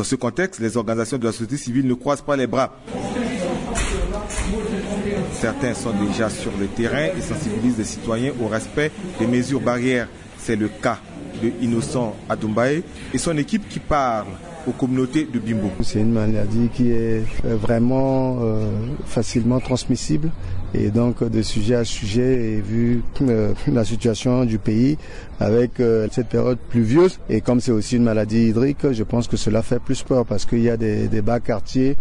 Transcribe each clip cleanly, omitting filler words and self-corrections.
Dans ce contexte, les organisations de la société civile ne croisent pas les bras. Certains sont déjà sur le terrain et sensibilisent les citoyens au respect des mesures barrières. C'est le cas de Innocent Adumbaye et son équipe qui parle aux communautés de Bimbo. C'est une maladie qui est vraiment facilement transmissible. Et donc de sujet à sujet, et vu la situation du pays avec cette période pluvieuse, et comme c'est aussi une maladie hydrique, je pense que cela fait plus peur parce qu'il y a des bas quartiers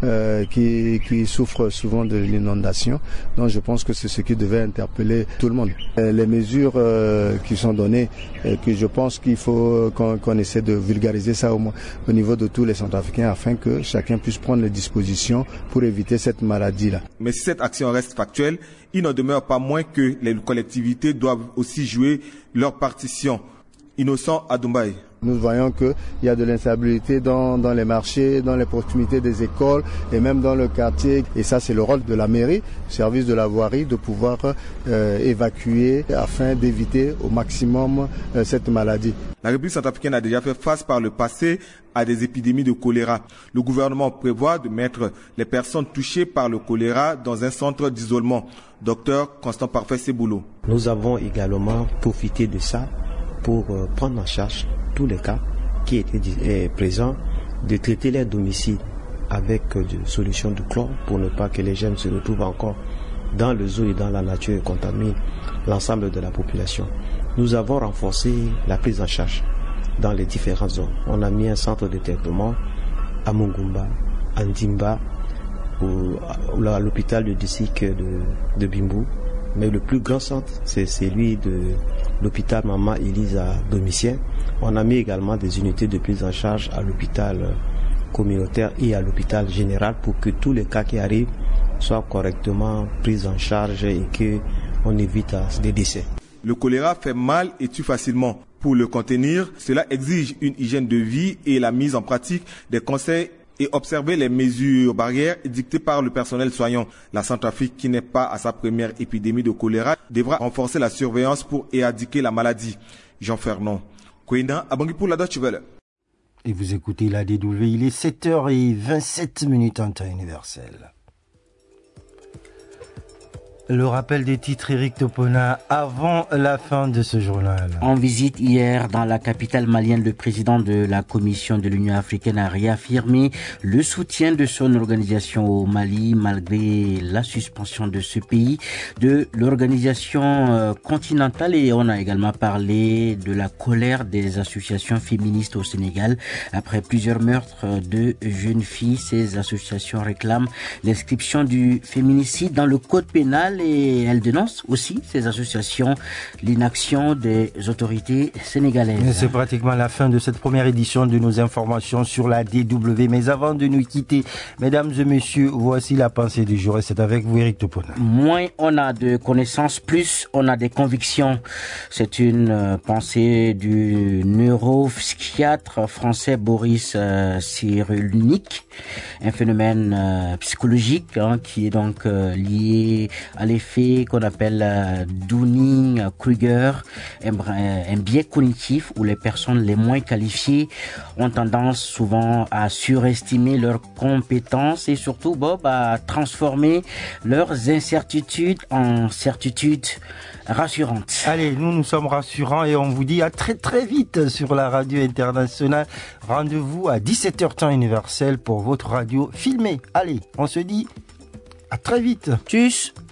qui souffrent souvent de l'inondation. Donc je pense que c'est ce qui devait interpeller tout le monde. Les mesures qui sont données, que je pense qu'il faut qu'on essaie de vulgariser ça au niveau de tous les Centrafricains afin que chacun puisse prendre les dispositions pour éviter cette maladie-là. Mais si cette action reste factuelle, il n'en demeure pas moins que les collectivités doivent aussi jouer leur partition. Innocent Adumbaye. Nous voyons qu'il y a de l'instabilité dans les marchés, dans les proximités des écoles et même dans le quartier. Et ça, c'est le rôle de la mairie, service de la voirie, de pouvoir évacuer afin d'éviter au maximum cette maladie. La République centrafricaine a déjà fait face par le passé à des épidémies de choléra. Le gouvernement prévoit de mettre les personnes touchées par le choléra dans un centre d'isolement. Docteur Constant Parfait Seboulot. Nous avons également profité de ça pour prendre en charge tous les cas qui étaient présents, de traiter les domiciles avec des solutions de chlore pour ne pas que les jeunes se retrouvent encore dans le zoo et dans la nature et contaminent l'ensemble de la population. Nous avons renforcé la prise en charge dans les différentes zones. On a mis un centre de traitement à Mungumba, à Ndimba, à l'hôpital de district de Bimbo. Mais le plus grand centre, c'est celui de l'hôpital Maman Elise à Domitien. On a mis également des unités de prise en charge à l'hôpital communautaire et à l'hôpital général pour que tous les cas qui arrivent soient correctement pris en charge et qu'on évite des décès. Le choléra fait mal et tue facilement. Pour le contenir, cela exige une hygiène de vie et la mise en pratique des conseils et observer les mesures barrières dictées par le personnel soignant. La Centrafrique, qui n'est pas à sa première épidémie de choléra, devra renforcer la surveillance pour éradiquer la maladie. Jean Fernand, Kwena, à Bangui pour la Deutsche Welle. Et vous écoutez la DW, il est 7h27 en temps universel. Le rappel des titres, Eric Topona, avant la fin de ce journal. En visite hier dans la capitale malienne, le président de la Commission de l'Union africaine a réaffirmé le soutien de son organisation au Mali malgré la suspension de ce pays de l'organisation continentale. Et on a également parlé de la colère des associations féministes au Sénégal après plusieurs meurtres de jeunes filles. Ces associations réclament l'inscription du féminicide dans le code pénal. Et elle dénonce aussi, ces associations, l'inaction des autorités sénégalaises. C'est pratiquement la fin de cette première édition de nos informations sur la DW. Mais avant de nous quitter, mesdames et messieurs, voici la pensée du jour et c'est avec vous, Eric Topona. Moins on a de connaissances, plus on a des convictions. C'est une pensée du neuropsychiatre français Boris Cyrulnik, un phénomène psychologique qui est donc lié à l'effet qu'on appelle Dunning-Kruger, un biais cognitif où les personnes les moins qualifiées ont tendance souvent à surestimer leurs compétences et surtout à transformer leurs incertitudes en certitudes rassurantes. Allez, nous sommes rassurants et on vous dit à très très vite sur la radio internationale. Rendez-vous à 17h temps universel pour votre radio filmée. Allez, on se dit à très vite. Tchuss.